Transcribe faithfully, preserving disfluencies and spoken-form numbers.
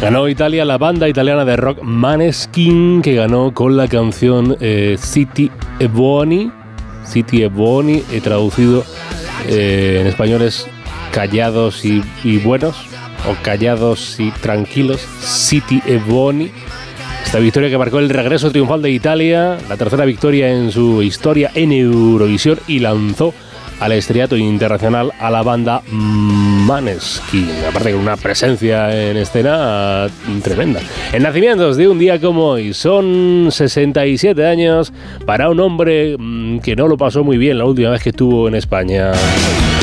Ganó Italia, la banda italiana de rock Måneskin, que ganó con la canción eh, Zitti e Buoni. Zitti e Buoni, he traducido eh, en español es callados y, y buenos, o callados y tranquilos. Zitti e Buoni. Esta victoria que marcó el regreso triunfal de Italia, la tercera victoria en su historia en Eurovisión, y lanzó al estrellato internacional a la banda Måneskin, aparte con una presencia en escena tremenda. En nacimientos de un día como hoy, son sesenta y siete años para un hombre que no lo pasó muy bien la última vez que estuvo en España.